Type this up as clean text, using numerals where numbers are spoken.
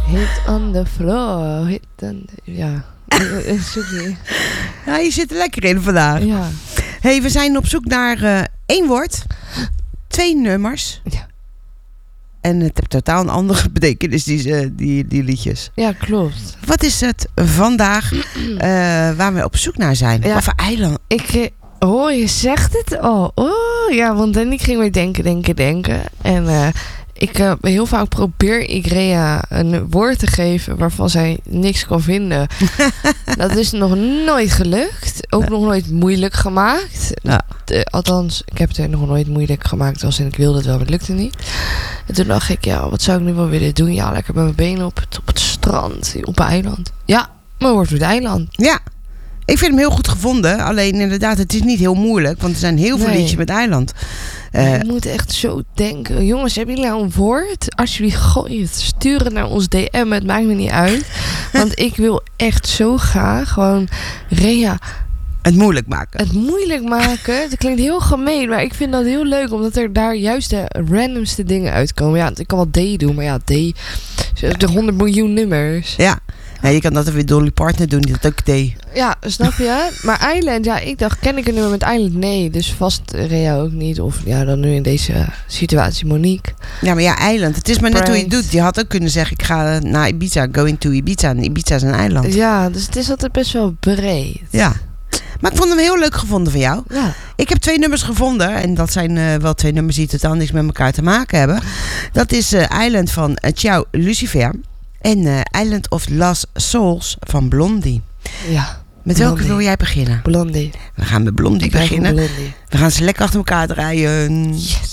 Hit on the floor. Hit on the... Ja. Sorry. Ja, je zit er lekker in vandaag. Ja. Hey, we zijn op zoek naar 1 woord. 2 nummers. Ja. En het heeft totaal een andere betekenis, die liedjes. Ja, klopt. Wat is het vandaag waar we op zoek naar zijn? Ja. Wat voor eiland? Je zegt het al. Oh, ja, want ik ging weer denken. En heel vaak probeer ik Rea een woord te geven waarvan zij niks kan vinden. Dat is nog nooit gelukt. Ook nog nooit moeilijk gemaakt. Ja. Althans, ik heb het er nog nooit moeilijk gemaakt als en ik wilde het wel, maar het lukte niet. En toen dacht ik, ja, wat zou ik nu wel willen doen? Ja, lekker met mijn benen op het strand, op een eiland. Ja, maar wordt het eiland. Ja, ik vind hem heel goed gevonden. Alleen inderdaad, het is niet heel moeilijk. Want er zijn heel veel liedjes met eiland. Je moet echt zo denken. Jongens, hebben jullie nou een woord? Alsjeblieft, gooi het. Stuur het naar ons DM. Het maakt me niet uit. Want ik wil echt zo graag gewoon Rea... Het moeilijk maken. Het moeilijk maken. Het klinkt heel gemeen. Maar ik vind dat heel leuk. Omdat er daar juist de randomste dingen uitkomen. Ja, ik kan wel D doen. Maar ja, D... De 100 miljoen nummers. Ja. Ja, je kan dat weer Dolly Parton doen, die dat ook deed. Ja, snap je? Maar Island, ja, ik dacht, ken ik een nummer met Island? Nee, dus vast Rea ook niet. Of ja, dan nu in deze situatie Monique. Ja, maar ja, eiland. Het is maar net Pride. hoe je het doet. Je had ook kunnen zeggen, ik ga naar Ibiza, going to Ibiza. En Ibiza is een eiland. Ja, dus het is altijd best wel breed. Ja. Maar ik vond hem heel leuk gevonden van jou. Ja. Ik heb 2 nummers gevonden. En dat zijn wel 2 nummers die totaal niks met elkaar te maken hebben. Dat is Island van Ciao Lucifer. En Island of Lost Souls van Blondie. Ja. Met welke Blondie. wil jij beginnen? Blondie. We gaan met Blondie Ik ben beginnen. Blondie. We gaan ze lekker achter elkaar draaien. Yes.